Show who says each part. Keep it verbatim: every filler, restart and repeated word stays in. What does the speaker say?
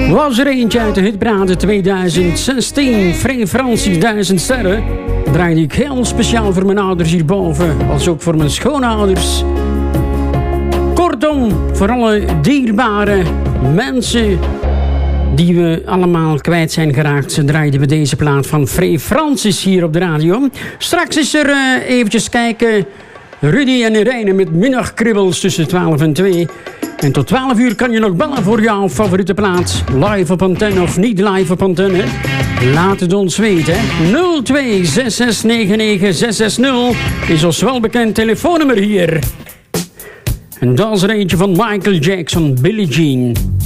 Speaker 1: Was er eentje uit de hitparade tweeduizend zestien. Free Francis, Duizend Sterren. Draaide ik heel speciaal voor mijn ouders hierboven. Als ook voor mijn schoonouders. Kortom, voor alle dierbare mensen die we allemaal kwijt zijn geraakt, draaiden we deze plaat van Free Francis hier op de radio. Straks is er uh, eventjes kijken Rudy en Irene met middagkribbels tussen twaalf en twee. En tot twaalf uur kan je nog bellen voor jouw favoriete plaat. Live op antenne of niet live op antenne. Laat het ons weten. nul twee zes zes negen negen zes zes nul is ons welbekend telefoonnummer hier. En dat is er eentje van Michael Jackson, Billie Jean.